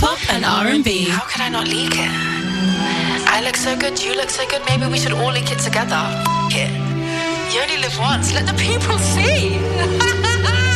pop and R&B. How could I not leak it? I look so good, you look so good, maybe we should all leak it together. F*** it. You only live once, let the people see.